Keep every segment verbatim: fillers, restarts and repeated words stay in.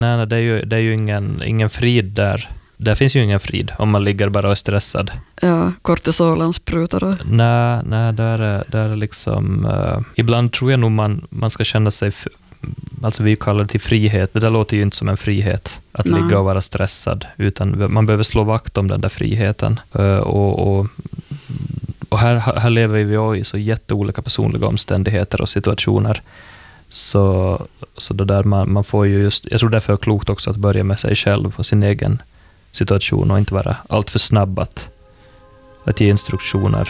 Nej, nej det är ju, det är ju ingen, ingen frid där. Där finns ju ingen frid om man ligger bara och är stressad. Ja, kortisolen sprutar. Nej, nej där är, där är liksom... Uh, ibland tror jag nog man, man ska känna sig... F- alltså vi kallar det till frihet. Det där låter ju inte som en frihet. Att nej. Ligga och vara stressad. Utan man behöver slå vakt om den där friheten. Uh, och... och Och här, här lever vi ju i så jätteolika personliga omständigheter och situationer. Så, så det där man, man får ju just... Jag tror därför är det klokt också att börja med sig själv och sin egen situation och inte vara allt för snabb att, att ge instruktioner.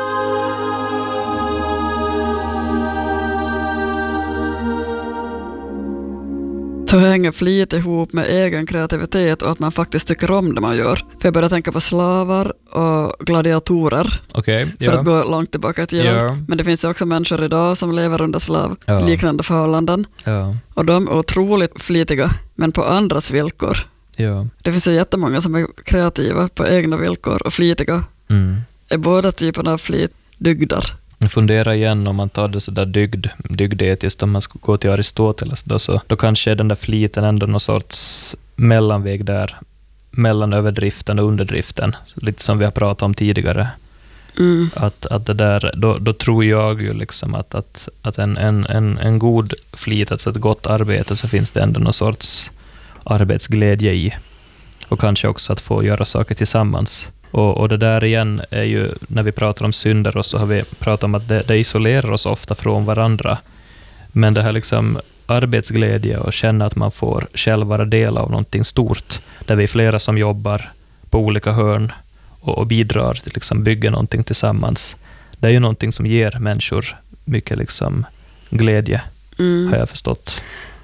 Så hänger flit ihop med egen kreativitet och att man faktiskt tycker om det man gör. För jag börjar tänka på slavar och gladiatorer. Okay, för ja. att gå långt tillbaka i tiden. Ja. Men det finns också människor idag som lever under slav, ja. liknande förhållanden. Ja. Och de är otroligt flitiga, men på andras villkor. Ja. Det finns ju jättemånga som är kreativa på egna villkor och flitiga. Mm. Är båda typerna av flit dygdar? Fundera igen om man tar det så där dygd, dygdetiskt, om man ska gå till Aristoteles då, så, då kanske är den där fliten ändå någon sorts mellanväg där mellan överdriften och underdriften, lite som vi har pratat om tidigare. Mm. Att, att det där, då, då tror jag ju liksom att, att, att en, en, en, en god flit, alltså ett gott arbete, så finns det ändå någon sorts arbetsglädje i. Och kanske också att få göra saker tillsammans. Och, och det där igen är ju, när vi pratar om synder, och så har vi pratat om att det, det isolerar oss ofta från varandra. Men det här liksom arbetsglädje och känna att man får själv vara del av någonting stort, där vi är flera som jobbar på olika hörn och, och bidrar till liksom bygga någonting tillsammans. Det är ju någonting som ger människor mycket liksom glädje, mm. har jag förstått.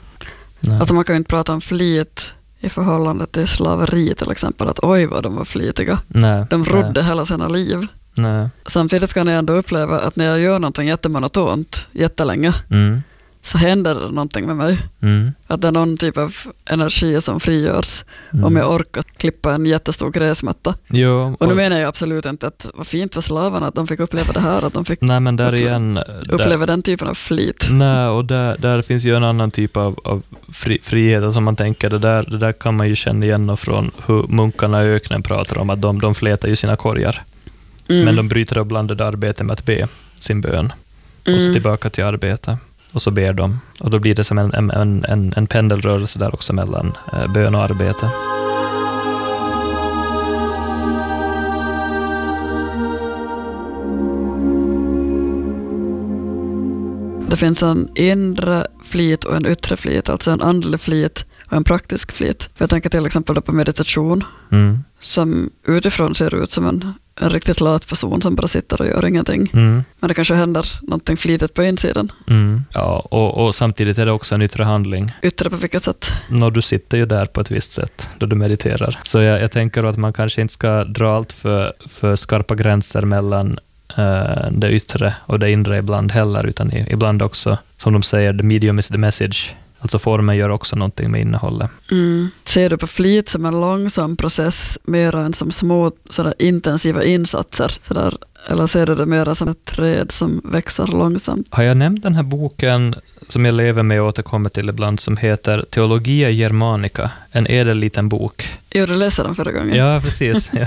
Nej. Alltså man kan ju inte prata om flit i förhållande till slaveri till exempel, att oj vad de var flitiga. Nej, de rodde nej. hela sina liv. Nej. Samtidigt kan jag ändå uppleva att när jag gör någonting jättemonotont jättelänge, mm. så händer det någonting med mig. Mm. Att det är någon typ av energi som frigörs mm. om jag orkar klippa en jättestor gräsmatta. Jo, och, och nu menar jag absolut inte att det var fint för slavarna att de fick uppleva det här, att de fick nej, men där uppleva, igen, uppleva där, den typen av flit. Nej, och där, där finns ju en annan typ av, av fri, frihet som man tänker, det där, det där kan man ju känna igen från hur munkarna i öknen pratar om att de, de flätar ju sina korgar. Mm. Men de bryter upp blandade arbete med att be sin bön. Mm. Och så tillbaka till arbete. Och så ber de. Och då blir det som en, en, en, en pendelrörelse där också mellan eh, bön och arbete. Det finns en inre flit och en yttre flit, alltså en andlig flit och en praktisk flit. För jag tänker till exempel på meditation, mm. som utifrån ser ut som en, en riktigt lat person som bara sitter och gör ingenting. Mm. Men det kanske händer någonting flitigt på insidan. Mm. Ja, och, och samtidigt är det också en yttre handling. Yttre på vilket sätt? När du sitter ju där på ett visst sätt då du mediterar. Så jag, jag tänker att man kanske inte ska dra allt för, för skarpa gränser mellan uh, det yttre och det inre ibland heller, utan i, ibland också, som de säger, the medium is the message. Alltså formen gör också någonting med innehållet. Mm. Ser du på flit som en långsam process mer än som små sådär intensiva insatser? Sådär, eller ser du det mer som ett träd som växer långsamt? Har jag nämnt den här boken som jag lever med och återkommer till ibland, som heter Theologia Germanica, en ädel liten bok? Jo, du läste den förra gången. Ja, precis. Ja.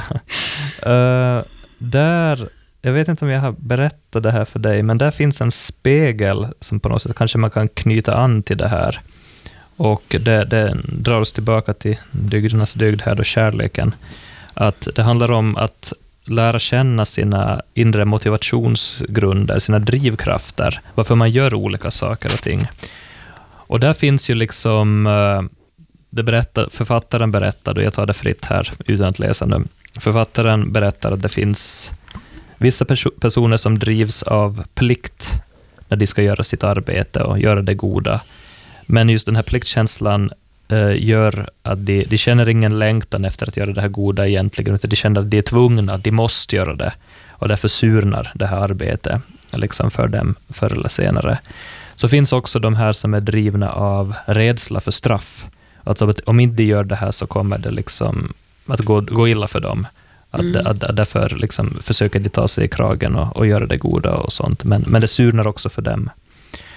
uh, där... Jag vet inte om jag har berättat det här för dig, men där finns en spegel som på något sätt kanske man kan knyta an till det här. Och det, det drar oss tillbaka till dygdernas dygd här, då kärleken. Att det handlar om att lära känna sina inre motivationsgrunder, sina drivkrafter, varför man gör olika saker och ting. Och där finns ju liksom, det berättar, författaren berättar, och jag tar det fritt här utan att läsa nu. Författaren berättar att det finns vissa perso- personer som drivs av plikt när de ska göra sitt arbete och göra det goda. Men just den här pliktkänslan eh, gör att de, de känner ingen längtan efter att göra det här goda egentligen, utan de känner att de är tvungna, de måste göra det. Och därför surnar det här arbetet liksom för dem förr eller senare. Så finns också de här som är drivna av rädsla för straff. Alltså att om inte de gör det här så kommer det liksom att gå, gå illa för dem. Att, mm. att, att därför liksom försöker de ta sig i kragen och, och göra det goda och sånt. Men, men det surnar också för dem.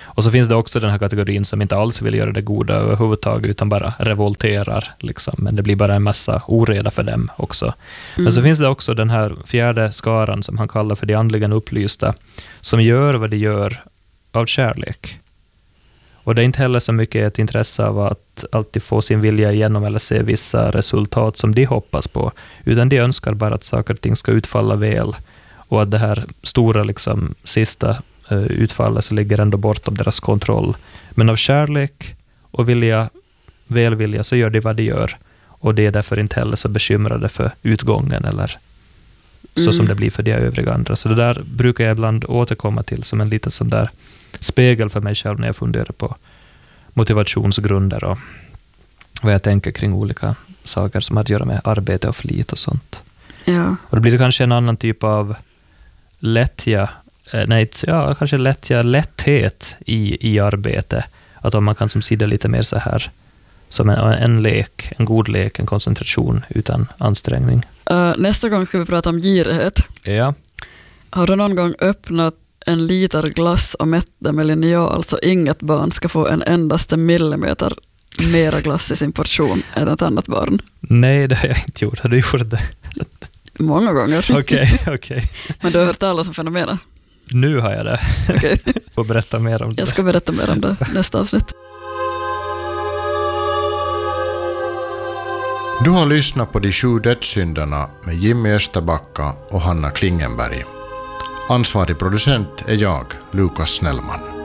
Och så finns det också den här kategorin som inte alls vill göra det goda överhuvudtaget utan bara revolterar. Liksom. Men det blir bara en massa oreda för dem också. Mm. Men så finns det också den här fjärde skaran som han kallar för de andligen upplysta som gör vad de gör av kärlek. Och det är inte heller så mycket ett intresse av att alltid få sin vilja igenom eller se vissa resultat som de hoppas på. Utan de önskar bara att saker och ting ska utfalla väl. Och att det här stora liksom, sista uh, utfallet så ligger ändå bortom deras kontroll. Men av kärlek och vilja, välvilja så gör de vad de gör. Och det är därför inte heller så bekymrade för utgången eller så mm. som det blir för de övriga andra. Så det där brukar jag ibland återkomma till som en liten sån där spegel för mig själv när jag funderar på motivationsgrunder och vad jag tänker kring olika saker som har att göra med arbete och flit och sånt. Ja. Och då blir det kanske en annan typ av lättja, nej, ja, kanske lättja, lätthet i, i arbete. Att om man kan som sida lite mer så här som en, en lek, en god lek, en koncentration utan ansträngning. Uh, nästa gång ska vi prata om girighet. Ja. Har du någon gång öppnat en liter glass och mätt det med linjal så inget barn ska få en endaste millimeter mera glass i sin portion än ett annat barn? Nej, det har jag inte gjort. Har du gjort det? Många gånger. Okej, okay, okej. Okay. Men du har hört talas om fenomenet? Nu har jag det. Okej. Okay. Får berätta mer om det. Jag ska berätta mer om det nästa avsnitt. Du har lyssnat på De sju dödssynderna med Jimmy Österbacka och Hanna Klingenberg. Ansvarig producent är jag, Lukas Snellman.